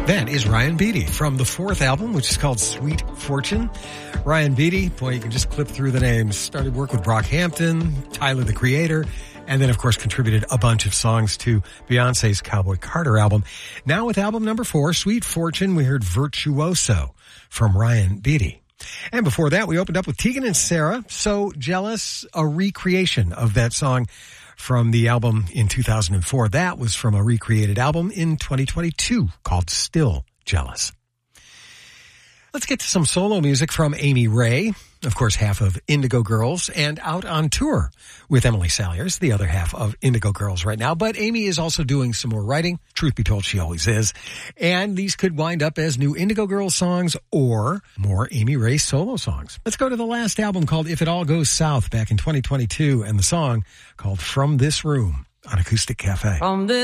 That is Ryan Beatty from the fourth album, which is called Sweet Fortune. Ryan Beatty, boy, you can just clip through the names. Started work with Brockhampton, Tyler the Creator, and then, of course, contributed a bunch of songs to Beyonce's Cowboy Carter album. Now with album number 4, Sweet Fortune, we heard Virtuoso from Ryan Beatty. And before that, we opened up with Tegan and Sara, So Jealous, a recreation of that song from the album in 2004. That was from a recreated album in 2022 called Still Jealous. Let's get to some solo music from Amy Ray, of course, half of Indigo Girls, and out on tour with Emily Saliers, the other half of Indigo Girls right now. But Amy is also doing some more writing. Truth be told, she always is. And these could wind up as new Indigo Girls songs or more Amy Ray solo songs. Let's go to the last album called If It All Goes South back in 2022 and the song called From This Room on Acoustic Cafe. From this